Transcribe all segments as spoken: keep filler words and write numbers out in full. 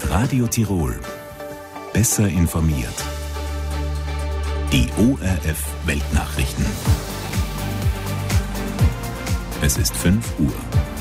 Radio Tirol. Besser informiert. Die O R F Weltnachrichten. Es ist fünf Uhr.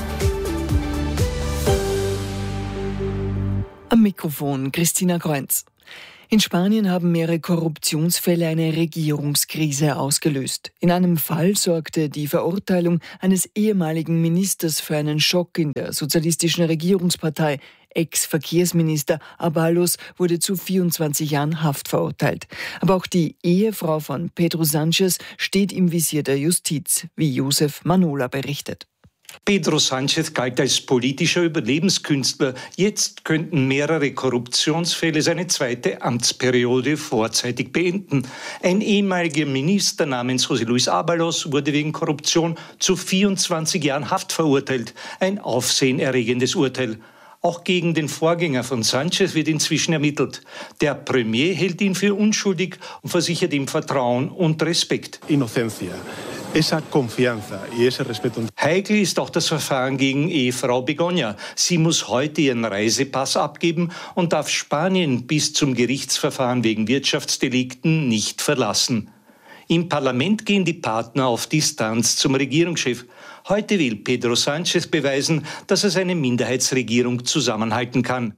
Am Mikrofon Christina Kreunz. In Spanien haben mehrere Korruptionsfälle eine Regierungskrise ausgelöst. In einem Fall sorgte die Verurteilung eines ehemaligen Ministers für einen Schock in der sozialistischen Regierungspartei. Ex-Verkehrsminister Ábalos wurde zu vierundzwanzig Jahren Haft verurteilt. Aber auch die Ehefrau von Pedro Sánchez steht im Visier der Justiz, wie Josef Manola berichtet. Pedro Sánchez galt als politischer Überlebenskünstler. Jetzt könnten mehrere Korruptionsfälle seine zweite Amtsperiode vorzeitig beenden. Ein ehemaliger Minister namens José Luis Ábalos wurde wegen Korruption zu vierundzwanzig Jahren Haft verurteilt. Ein aufsehenerregendes Urteil. Auch gegen den Vorgänger von Sánchez wird inzwischen ermittelt. Der Premier hält ihn für unschuldig und versichert ihm Vertrauen und Respekt. Inocencia. Esa confianza y ese respeto. Heikel ist auch das Verfahren gegen Ehefrau Begoña. Sie muss heute ihren Reisepass abgeben und darf Spanien bis zum Gerichtsverfahren wegen Wirtschaftsdelikten nicht verlassen. Im Parlament gehen die Partner auf Distanz zum Regierungschef. Heute will Pedro Sánchez beweisen, dass er seine Minderheitsregierung zusammenhalten kann.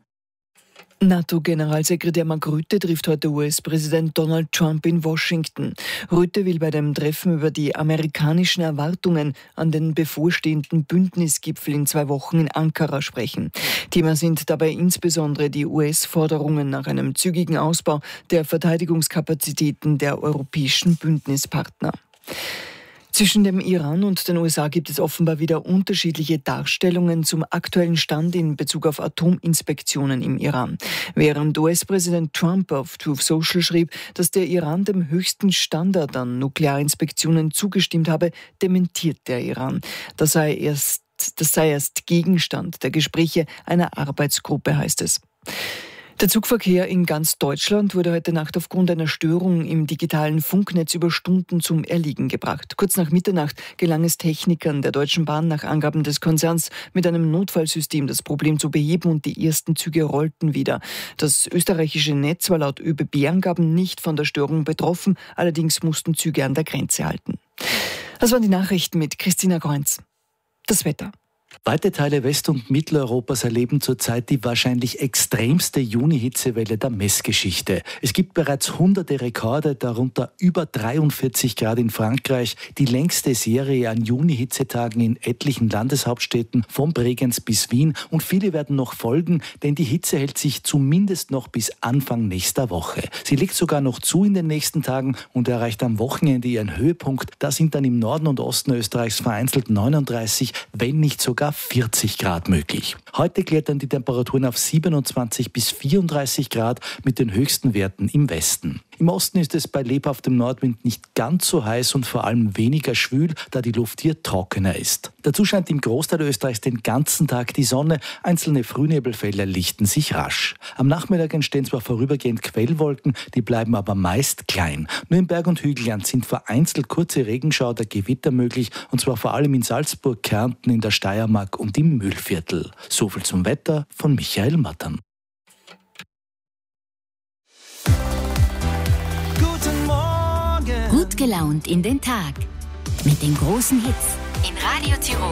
NATO-Generalsekretär Mark Rutte trifft heute U S-Präsident Donald Trump in Washington. Rutte will bei dem Treffen über die amerikanischen Erwartungen an den bevorstehenden Bündnisgipfel in zwei Wochen in Ankara sprechen. Thema sind dabei insbesondere die U S-Forderungen nach einem zügigen Ausbau der Verteidigungskapazitäten der europäischen Bündnispartner. Zwischen dem Iran und den U S A gibt es offenbar wieder unterschiedliche Darstellungen zum aktuellen Stand in Bezug auf Atominspektionen im Iran. Während U S-Präsident Trump auf Truth Social schrieb, dass der Iran dem höchsten Standard an Nuklearinspektionen zugestimmt habe, dementiert der Iran. Das sei erst, das sei erst Gegenstand der Gespräche einer Arbeitsgruppe, heißt es. Der Zugverkehr in ganz Deutschland wurde heute Nacht aufgrund einer Störung im digitalen Funknetz über Stunden zum Erliegen gebracht. Kurz nach Mitternacht gelang es Technikern der Deutschen Bahn nach Angaben des Konzerns mit einem Notfallsystem das Problem zu beheben und die ersten Züge rollten wieder. Das österreichische Netz war laut ÖBB-Angaben nicht von der Störung betroffen, allerdings mussten Züge an der Grenze halten. Das waren die Nachrichten mit Christina Kreunz. Das Wetter. Weite Teile West- und Mitteleuropas erleben zurzeit die wahrscheinlich extremste Juni-Hitzewelle der Messgeschichte. Es gibt bereits hunderte Rekorde, darunter über dreiundvierzig Grad in Frankreich, die längste Serie an Juni-Hitzetagen in etlichen Landeshauptstädten, von Bregenz bis Wien. Und viele werden noch folgen, denn die Hitze hält sich zumindest noch bis Anfang nächster Woche. Sie legt sogar noch zu in den nächsten Tagen und erreicht am Wochenende ihren Höhepunkt. Da sind dann im Norden und Osten Österreichs vereinzelt neununddreißig, wenn nicht sogar vierzig Grad möglich. Heute klettern die Temperaturen auf siebenundzwanzig bis vierunddreißig Grad mit den höchsten Werten im Westen. Im Osten ist es bei lebhaftem Nordwind nicht ganz so heiß und vor allem weniger schwül, da die Luft hier trockener ist. Dazu scheint im Großteil Österreichs den ganzen Tag die Sonne. Einzelne Frühnebelfelder lichten sich rasch. Am Nachmittag entstehen zwar vorübergehend Quellwolken, die bleiben aber meist klein. Nur im Berg- und Hügelland sind vereinzelt kurze Regenschauer oder Gewitter möglich, und zwar vor allem in Salzburg, Kärnten, in der Steiermark und im Mühlviertel. So viel zum Wetter von Michael Mattern. Guten Morgen. Gut gelaunt in den Tag. Mit den großen Hits in Radio Tirol.